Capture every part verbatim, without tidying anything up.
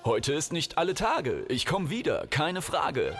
Heute ist nicht alle Tage. Ich komme wieder, keine Frage.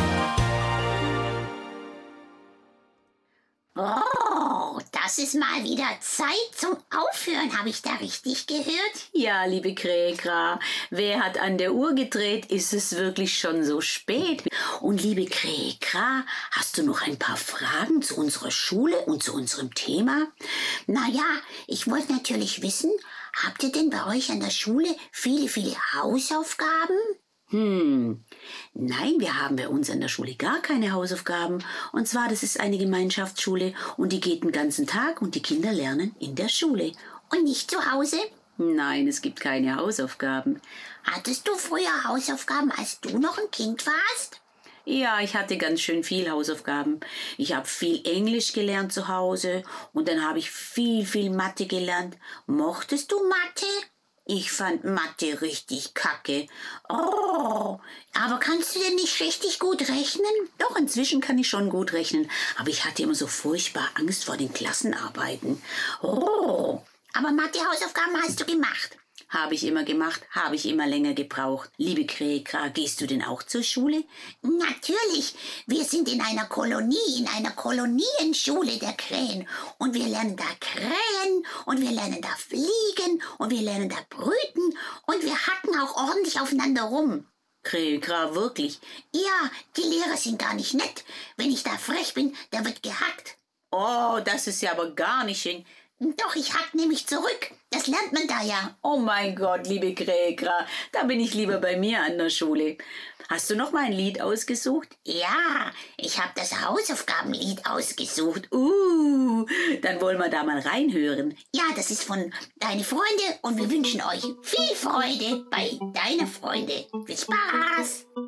Oh, das ist mal wieder Zeit zum Aufhören. Habe ich da richtig gehört? Ja, liebe Kräkra, wer hat an der Uhr gedreht? Ist es wirklich schon so spät? Und liebe Kräkra, hast du noch ein paar Fragen zu unserer Schule und zu unserem Thema? Naja, ich wollte natürlich wissen, habt ihr denn bei euch an der Schule viele, viele Hausaufgaben? Hm, nein, wir haben bei uns an der Schule gar keine Hausaufgaben. Und zwar, das ist eine Gemeinschaftsschule und die geht den ganzen Tag und die Kinder lernen in der Schule. Und nicht zu Hause? Nein, es gibt keine Hausaufgaben. Hattest du früher Hausaufgaben, als du noch ein Kind warst? Ja, ich hatte ganz schön viel Hausaufgaben. Ich habe viel Englisch gelernt zu Hause und dann habe ich viel, viel Mathe gelernt. Mochtest du Mathe? Ich fand Mathe richtig kacke. Oh, aber kannst du denn nicht richtig gut rechnen? Doch, inzwischen kann ich schon gut rechnen. Aber ich hatte immer so furchtbar Angst vor den Klassenarbeiten. Oh, aber Mathe-Hausaufgaben hast du gemacht? Habe ich immer gemacht, habe ich immer länger gebraucht. Liebe Kräkra, gehst du denn auch zur Schule? Natürlich. Wir sind in einer Kolonie, in einer Kolonienschule der Krähen. Und wir lernen da Krähen und wir lernen da fliegen und wir lernen da brüten und wir hacken auch ordentlich aufeinander rum. Kräkra, wirklich? Ja, die Lehrer sind gar nicht nett. Wenn ich da frech bin, da wird gehackt. Oh, das ist ja aber gar nicht schön. Doch, ich hack nämlich zurück. Das lernt man da ja. Oh mein Gott, liebe Kräkra, da bin ich lieber bei mir an der Schule. Hast du noch mal ein Lied ausgesucht? Ja, ich habe das Hausaufgabenlied ausgesucht. Uh, dann wollen wir da mal reinhören. Ja, das ist von Deine Freunde und wir wünschen euch viel Freude bei Deine Freunde. Viel Spaß!